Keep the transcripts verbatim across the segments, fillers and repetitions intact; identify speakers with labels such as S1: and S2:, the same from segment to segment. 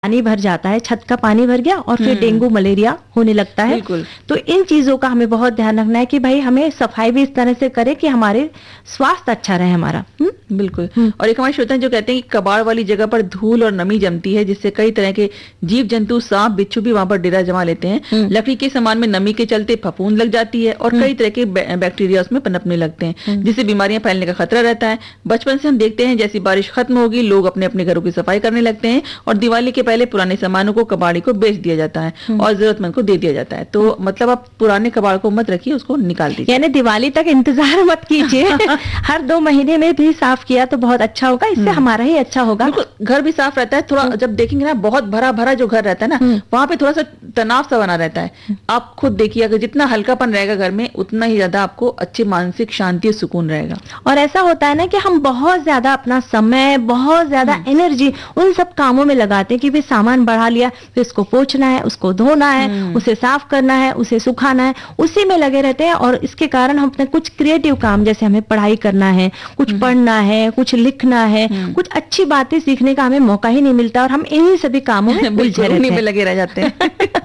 S1: पानी भर जाता है, छत का पानी भर गया और फिर डेंगू मलेरिया होने लगता है। तो इन चीजों का हमें बहुत ध्यान रखना है कि भाई हमें सफाई भी इस तरह से करें कि हमारे स्वास्थ्य अच्छा रहे हमारा। हुँ?
S2: बिल्कुल। और एक हमारे श्रोता जो कहते हैं कि कबाड़ वाली जगह पर धूल और नमी जमती है, जिससे कई तरह के जीव जंतु, सांप बिच्छू भी वहां पर डेरा जमा लेते हैं। लकड़ी के सामान में नमी के चलते फफूंद लग जाती है और कई तरह के बैक्टीरिया उसमें पनपने लगते हैं, जिससे बीमारियां फैलने का खतरा रहता है। बचपन से हम देखते हैं जैसी बारिश खत्म होगी लोग अपने अपने घरों की सफाई करने लगते हैं और दिवाली के पहले पुराने सामानों को कबाड़ी को बेच दिया जाता है और जरूरतमंद को दे दिया जाता है। तो मतलब आप पुराने कबाड़ को मत रखिए, उसको निकाल दीजिए।
S1: यानी दिवाली तक इंतजार मत कीजिए हर दो महीने में भी साफ किया तो बहुत अच्छा होगा, इससे हमारा ही अच्छा होगा।
S2: घर भी साफ रहता है। थोड़ा जब देखेंगे ना बहुत भरा भरा जो घर रहता है ना, वहां पे थोड़ा सा तनाव सा बना रहता है। आप खुद देखिए, अगर जितना हल्कापन रहेगा घर में उतना ही ज्यादा आपको अच्छी मानसिक शांति और सुकून रहेगा।
S1: और ऐसा होता है ना कि हम बहुत ज्यादा अपना समय, बहुत ज्यादा एनर्जी उन सब कामों में लगाते हैं कि भी सामान बढ़ा लिया, फिर इसको पोंछना है, उसको धोना है, उसे साफ करना है, उसे सुखाना है, उसी में लगे रहते हैं। और इसके कारण हम अपने कुछ क्रिएटिव काम, जैसे हमें पढ़ाई करना है, कुछ पढ़ना है, कुछ लिखना है, कुछ अच्छी बातें सीखने का हमें मौका ही नहीं मिलता और हम इन्हीं सभी कामों में उलझे रहते हैं,
S2: में लगे रह जाते हैं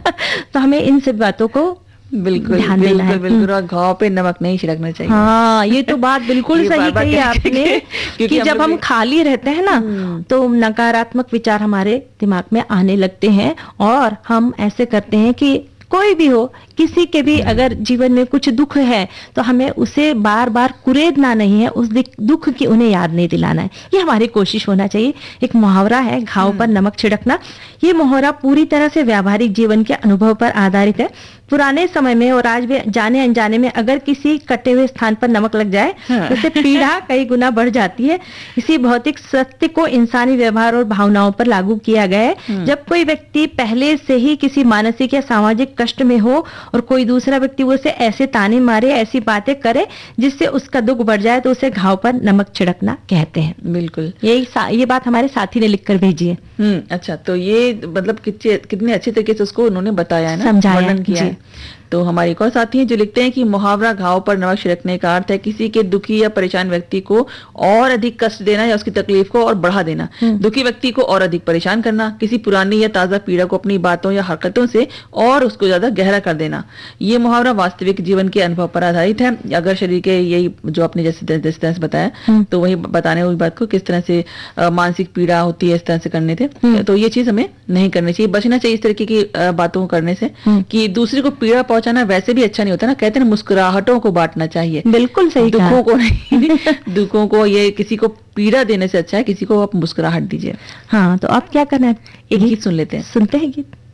S1: तो हमें इन सब बातों को
S2: बिल्कुल ध्यान देना है। बिल्कुल और घाव पे नमक नहीं छिड़कना चाहिए।
S1: हाँ, ये तो बात बिल्कुल सही कही आपने कि जब हम खाली रहते हैं ना तो नकारात्मक विचार हमारे दिमाग में आने लगते हैं और हम ऐसे करते हैं कि कोई भी हो, किसी के भी अगर जीवन में कुछ दुख है तो हमें उसे बार बार कुरेदना नहीं है, उस दुख की उन्हें याद नहीं दिलाना है। ये हमारी कोशिश होना चाहिए। एक मुहावरा है, घाव पर नमक छिड़कना। ये मुहावरा पूरी तरह से व्यावहारिक जीवन के अनुभव पर आधारित है। पुराने समय में और आज भी जाने अनजाने में अगर किसी कटे हुए स्थान पर नमक लग जाए तो उससे पीड़ा कई गुना बढ़ जाती है। इसी भौतिक सत्य को इंसानी व्यवहार और भावनाओं पर लागू किया गया है। जब कोई व्यक्ति पहले से ही किसी मानसिक या सामाजिक कष्ट में हो और कोई दूसरा व्यक्ति उसे ऐसे ताने मारे, ऐसी बातें करे जिससे उसका दुख बढ़ जाए, तो उसे घाव पर नमक छिड़कना कहते हैं।
S2: बिल्कुल,
S1: यही ये बात हमारे साथी ने लिखकर भेजी है।
S2: हम्म अच्छा, तो ये मतलब कितने कितने अच्छे तरीके से उसको उन्होंने बताया है ना,
S1: समझाया,
S2: वर्णन किया है। तो हमारे एक और साथी हैं जो लिखते हैं कि मुहावरा घाव पर नमक छिड़कने का अर्थ है किसी के दुखी या परेशान व्यक्ति को और अधिक कष्ट देना या उसकी तकलीफ को और बढ़ा देना, दुखी व्यक्ति को और अधिक परेशान करना, किसी पुरानी या ताजा पीड़ा को अपनी बातों या हरकतों से और उसको ज्यादा गहरा कर देना। ये मुहावरा वास्तविक जीवन के अनुभव पर आधारित है। अगर शरीर के यही जो आपने जैसे जिस तरह से बताया तो वही बताने हुई बात को किस तरह से मानसिक पीड़ा होती है इस तरह से करने से, तो ये चीज हमें नहीं करनी चाहिए, बचना चाहिए इस तरीके की बातों को करने से कि दूसरे को पीड़ा पहुंचाना वैसे भी अच्छा नहीं होता ना। कहते हैं मुस्कुराहटों को बांटना चाहिए।
S1: बिल्कुल सही,
S2: दुखों को नहीं दुखों को, ये किसी को पीड़ा देने से अच्छा है किसी को आप मुस्कुराहट दीजिए।
S1: हाँ, तो अब क्या करना है, एक
S2: गीत सुन लेते हैं।
S1: सुनते हैं गीत।